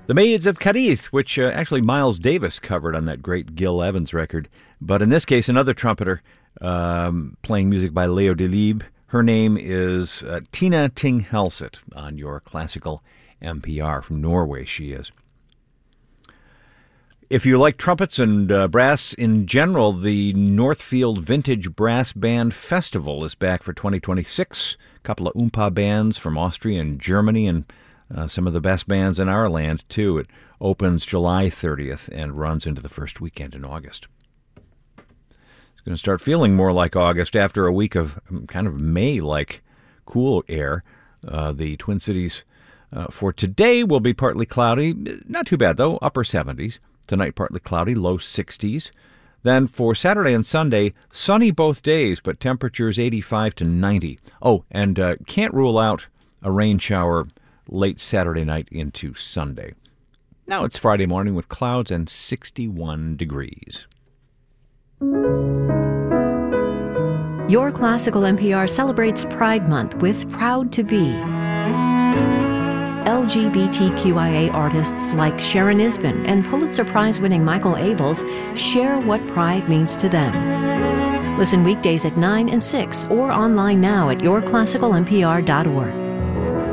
The Maids of Cadiz, which actually Miles Davis covered on that great Gil Evans record. But in this case, another trumpeter playing music by Leo Delibes. Her name is Tina Ting Helset on your classical NPR. From Norway, she is. If you like trumpets and brass in general, the Northfield Vintage Brass Band Festival is back for 2026. A couple of Oompa bands from Austria and Germany, and some of the best bands in our land, too. It opens July 30th and runs into the first weekend in August. It's going to start feeling more like August after a week of kind of May-like cool air. The Twin Cities for today will be partly cloudy. Not too bad, though. Upper 70s. Tonight, partly cloudy, low 60s. Then for Saturday and Sunday, sunny both days, but temperatures 85 to 90. Oh, and can't rule out a rain shower late Saturday night into Sunday. Now it's Friday morning with clouds and 61 degrees. Your Classical NPR celebrates Pride Month with Proud to Be. LGBTQIA artists like Sharon Isbin and Pulitzer Prize-winning Michael Abels share what pride means to them. Listen weekdays at 9 and 6 or online now at yourclassicalnpr.org.